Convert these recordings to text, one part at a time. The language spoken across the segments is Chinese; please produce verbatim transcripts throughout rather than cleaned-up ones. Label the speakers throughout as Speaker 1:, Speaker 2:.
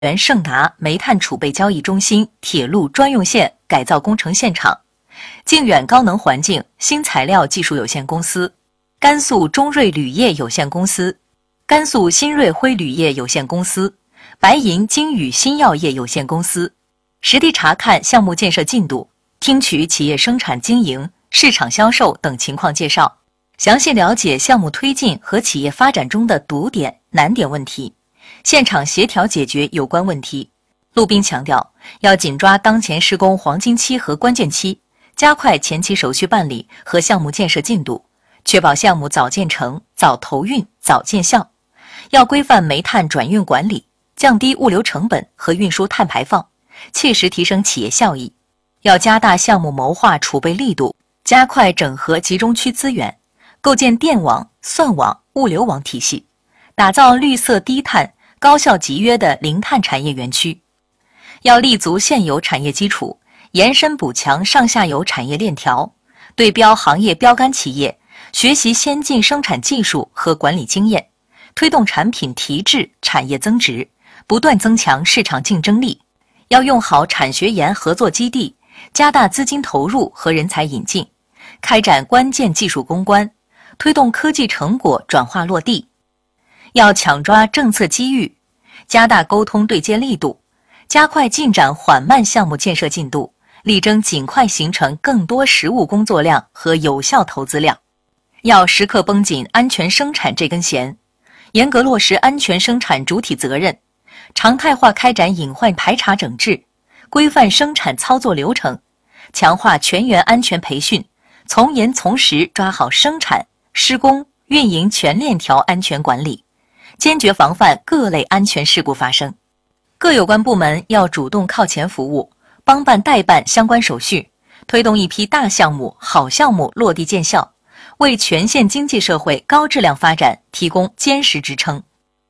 Speaker 1: 原盛达煤炭储备交易中心铁路专用线改造工程现场，靖远高能环境新材料技术有限公司、甘肃中瑞铝业有限公司、甘肃新瑞辉铝业有限公司、白银金宇新药业有限公司，实地查看项目建设进度，听取企业生产经营、市场销售等情况介绍，详细了解项目推进和企业发展中的堵点、难点问题，现场协调解决有关问题。陆斌强调，要紧抓当前施工黄金期和关键期，加快前期手续办理和项目建设进度，确保项目早建成、早投运、早见效。要规范煤炭转运管理，降低物流成本和运输碳排放，切实提升企业效益。要加大项目谋划储备力度，加快整合集中区资源，构建电网、算网、物流网体系，打造绿色低碳、高效集约的零碳产业园区。要立足现有产业基础，延伸补强上下游产业链条，对标行业标杆企业，学习先进生产技术和管理经验，推动产品提质、产业增值，不断增强市场竞争力。要用好产学研合作基地，加大资金投入和人才引进，开展关键技术攻关，推动科技成果转化落地。要抢抓政策机遇，加大沟通对接力度，加快进展缓慢项目建设进度，力争尽快形成更多实务工作量和有效投资量。要时刻绷紧安全生产这根弦，严格落实安全生产主体责任，常态化开展隐患排查整治，规范生产操作流程，强化全员安全培训，从严从实抓好生产、施工、运营全链条安全管理，坚决防范各类安全事故发生。各有关部门要主动靠前服务，帮办代办相关手续，推动一批大项目、好项目落地见效，为全县经济社会高质量发展提供坚实支撑。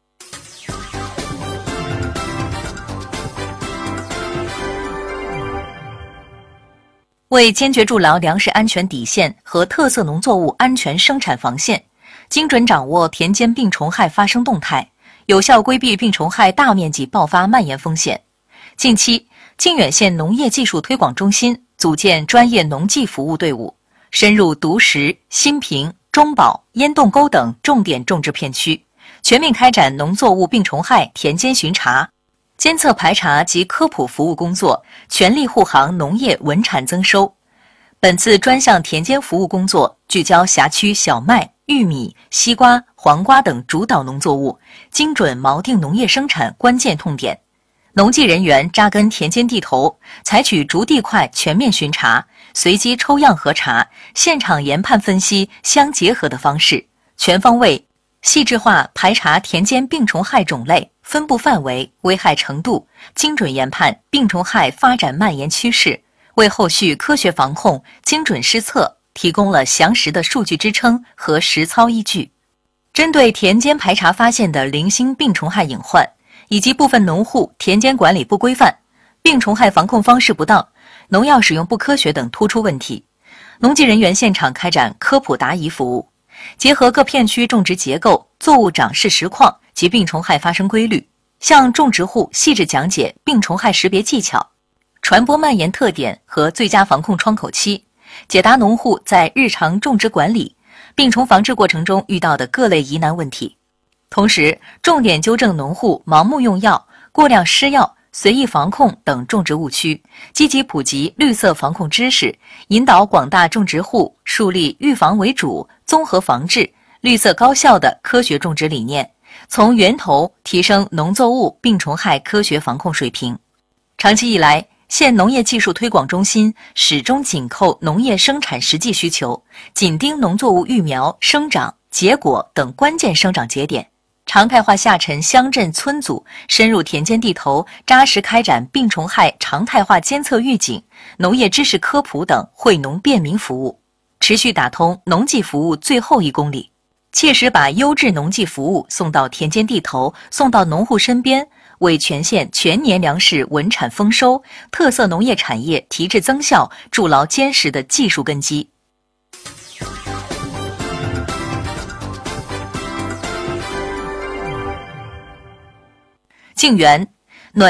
Speaker 1: 为坚决筑牢粮食安全底线和特色农作物安全生产防线，精准掌握田间病虫害发生动态，有效规避病虫害大面积爆发蔓延风险。近期，靖远县农业技术推广中心组建专业农技服务队伍，深入独石、新平、中保、烟洞沟等重点种植片区，全面开展农作物病虫害田间巡查、监测排查及科普服务工作，全力护航农业稳产增收。本次专项田间服务工作聚焦辖区小麦、玉米、西瓜、黄瓜等主导农作物，精准锚定农业生产关键痛点。农技人员扎根田间地头，采取逐地块全面巡查、随机抽样核查、现场研判分析相结合的方式，全方位、细致化排查田间病虫害种类、分布范围、危害程度，精准研判病虫害发展蔓延趋势，为后续科学防控、精准施策提供了详实的数据支撑和实操依据。针对田间排查发现的零星病虫害隐患，以及部分农户田间管理不规范、病虫害防控方式不当、农药使用不科学等突出问题，农技人员现场开展科普答疑服务，结合各片区种植结构、作物长势实况及病虫害发生规律，向种植户细致讲解病虫害识别技巧、传播蔓延特点和最佳防控窗口期，解答农户在日常种植管理、病虫防治过程中遇到的各类疑难问题。同时，重点纠正农户盲目用药、过量施药、随意防控等种植误区，积极普及绿色防控知识，引导广大种植户树立预防为主、综合防治、绿色高效的科学种植理念，从源头提升农作物病虫害科学防控水平。长期以来，县农业技术推广中心始终紧扣农业生产实际需求，紧盯农作物育苗、生长、结果等关键生长节点，常态化下沉乡镇村组，深入田间地头，扎实开展病虫害常态化监测预警、农业知识科普等惠农便民服务，持续打通农技服务最后一公里，切实把优质农技服务送到田间地头，送到农户身边，为全县全年粮食稳产丰收、特色农业产业提质增效筑牢坚实的技术根基。靖远